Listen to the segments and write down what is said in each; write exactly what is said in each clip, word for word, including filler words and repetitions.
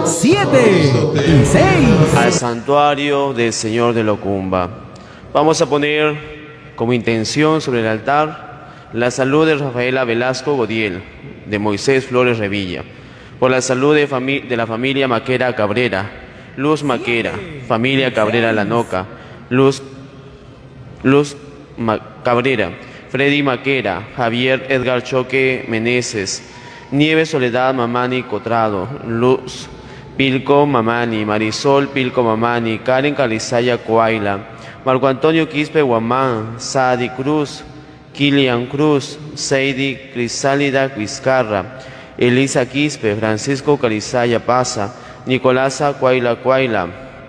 siete y seis. Al santuario del Señor de Locumba. Vamos a poner como intención sobre el altar la salud de Rafaela Velasco Godiel, de Moisés Flores Revilla, por la salud de, de la familia Maquera Cabrera, Luz Maquera, familia Cabrera Lanoca, Luz, Luz Ma Cabrera, Freddy Maquera, Javier Edgar Choque Meneses, Nieves Soledad Mamani Cotrado, Luz Pilco Mamani, Marisol Pilco Mamani, Karen Calizaya Coaila, Marco Antonio Quispe Guamán, Sadi Cruz, Kilian Cruz, Seidi Crisálida Vizcarra, Elisa Quispe, Francisco Calizaya Paza, Nicolasa Coaila Coaila,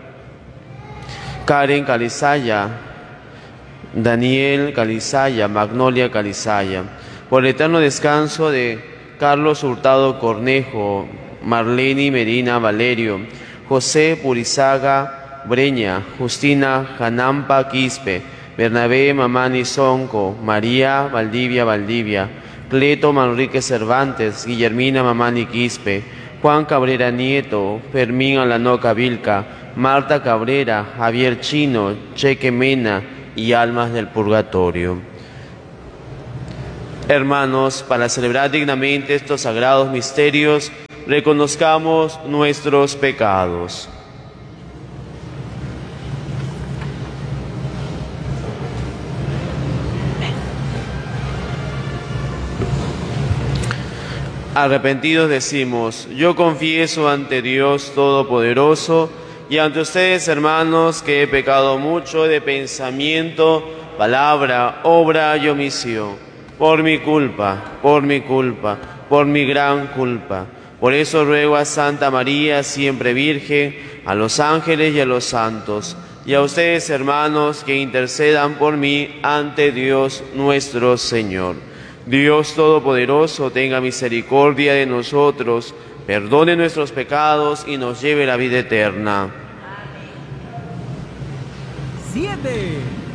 Karen Calizaya, Daniel Calizaya, Magnolia Calizaya, por el eterno descanso de Carlos Hurtado Cornejo, Marlene Medina Valerio, José Purizaga Breña, Justina Janampa Quispe, Bernabé Mamani Sonco, María Valdivia Valdivia, Cleto Manrique Cervantes, Guillermina Mamani Quispe, Juan Cabrera Nieto, Fermín Alanoca Vilca, Marta Cabrera, Javier Chino, Cheque Mena y Almas del Purgatorio. Hermanos, para celebrar dignamente estos sagrados misterios, reconozcamos nuestros pecados. Arrepentidos decimos: yo confieso ante Dios Todopoderoso y ante ustedes, hermanos, que he pecado mucho de pensamiento, palabra, obra y omisión, por mi culpa, por mi culpa, por mi gran culpa. Por eso ruego a Santa María, siempre Virgen, a los ángeles y a los santos, y a ustedes, hermanos, que intercedan por mí ante Dios nuestro Señor. Dios Todopoderoso, tenga misericordia de nosotros, perdone nuestros pecados y nos lleve a la vida eterna. Siete.